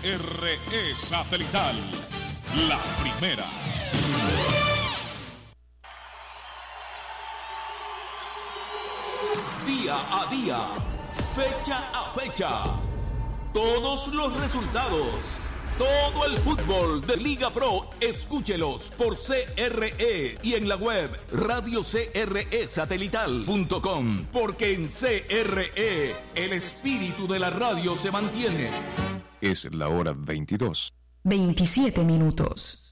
CRE Satelital, la primera. Día a día, fecha a fecha, todos los resultados, todo el fútbol de Liga Pro, escúchelos por CRE y en la web radiocresatelital.com, porque en CRE el espíritu de la radio se mantiene. Es la hora 22. 27 minutos.